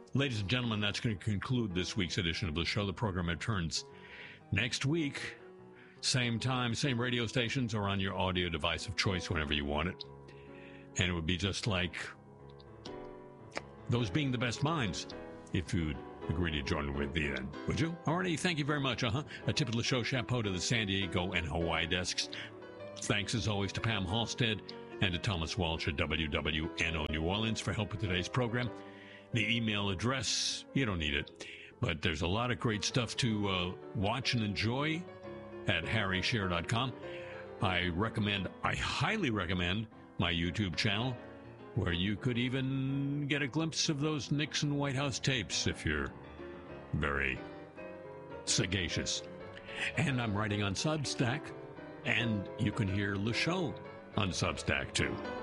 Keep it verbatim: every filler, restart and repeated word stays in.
Ladies and gentlemen, that's going to conclude this week's edition of the show. The program returns next week. Same time, same radio stations, or on your audio device of choice whenever you want it. And it would be just like those being the best minds if you'd agree to join with me then, would you? Alrighty, thank you very much. Uh-huh. A tip of the show chapeau to the San Diego and Hawaii desks. Thanks, as always, to Pam Halstead and to Thomas Walsh at W W N O New Orleans for help with today's program. The email address, you don't need it, but there's a lot of great stuff to uh, watch and enjoy at harry shearer dot com. I recommend, I highly recommend my YouTube channel, where you could even get a glimpse of those Nixon White House tapes if you're very sagacious. And I'm writing on Substack, and you can hear the show on Substack too.